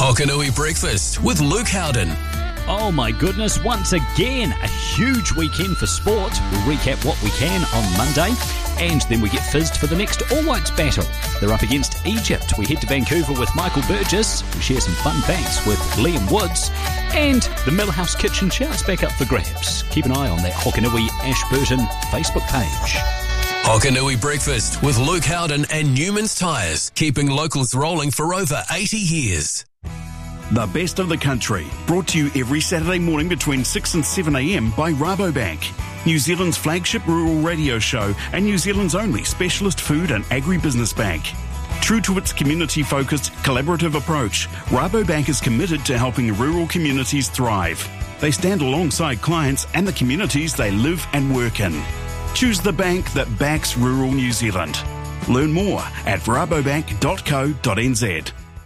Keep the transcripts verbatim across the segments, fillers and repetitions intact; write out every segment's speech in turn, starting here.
Hokanui Breakfast with Luke Howden. Oh my goodness, once again, a huge weekend for sport. We'll recap what we can on Monday, and then we get fizzed for the next All Whites battle. They're up against Egypt. We head to Vancouver with Michael Burgess. We share some fun facts with Liam Woods, and the Millhouse Kitchen chart's back up for grabs. Keep an eye on that Hokanui Ashburton Facebook page. Hokanui Breakfast with Luke Howden and Newman's Tyres, keeping locals rolling for over eighty years. The best of the country, brought to you every Saturday morning between six and seven a.m. by Rabobank, New Zealand's flagship rural radio show and New Zealand's only specialist food and agribusiness bank. True to its community-focused, collaborative approach, Rabobank is committed to helping rural communities thrive. They stand alongside clients and the communities they live and work in. Choose the bank that backs rural New Zealand. Learn more at rabobank dot co dot n z.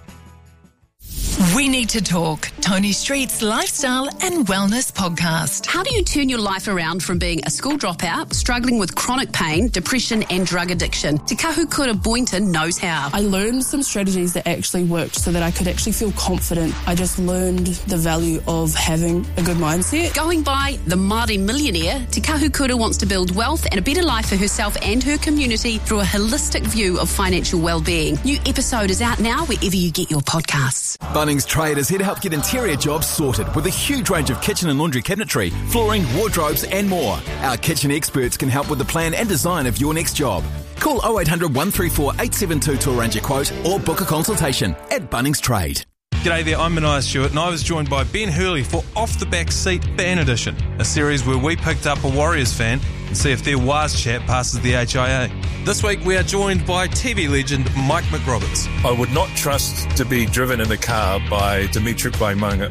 We Need to Talk, Tony Street's lifestyle and wellness podcast. How do you turn your life around from being a school dropout, struggling with chronic pain, depression and drug addiction? Te Kahukura Boynton knows how. I learned some strategies that actually worked so that I could actually feel confident. I just learned the value of having a good mindset. Going by the Māori millionaire, Te Kahukura wants to build wealth and a better life for herself and her community through a holistic view of financial well-being. New episode is out now wherever you get your podcasts. Bunnings Trade is here to help get interior jobs sorted with a huge range of kitchen and laundry cabinetry, flooring, wardrobes and more. Our kitchen experts can help with the plan and design of your next job. Call oh eight hundred, one three four, eight seven two to arrange a quote or book a consultation at Bunnings Trade. G'day there, I'm Mania Stewart and I was joined by Ben Hurley for Off the Back Seat Fan Edition, a series where we picked up a Warriors fan and see if their Waz chat passes the H I A. This week we are joined by T V legend Mike McRoberts. I would not trust to be driven in a car by Dimitri Baimanga.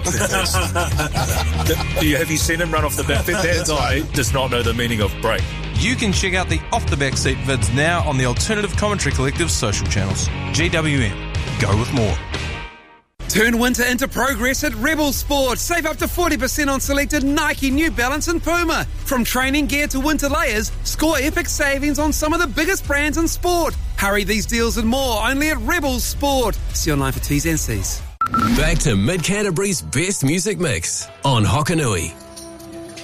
Have you seen him run off the back? That guy does not know the meaning of break. You can check out the Off the Back Seat vids now on the Alternative Commentary Collective's social channels. G W M. Go with more. Turn winter into progress at Rebel Sport. Save up to forty percent on selected Nike, New Balance and Puma. From training gear to winter layers, score epic savings on some of the biggest brands in sport. Hurry these deals and more only at Rebel Sport. See online for T's and C's. Back to Mid Canterbury's best music mix on Hokanui.